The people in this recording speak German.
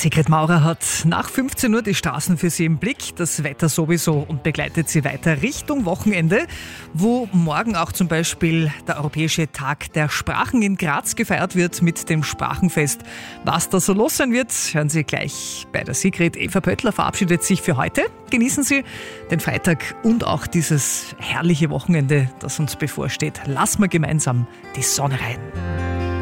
Sigrid Maurer hat nach 15 Uhr die Straßen für Sie im Blick, das Wetter sowieso und begleitet Sie weiter Richtung Wochenende, wo morgen auch zum Beispiel der Europäische Tag der Sprachen in Graz gefeiert wird mit dem Sprachenfest. Was da so los sein wird, hören Sie gleich bei der Sigrid. Eva Pöttler verabschiedet sich für heute. Genießen Sie den Freitag und auch dieses herrliche Wochenende, das uns bevorsteht. Lassen wir gemeinsam die Sonne rein.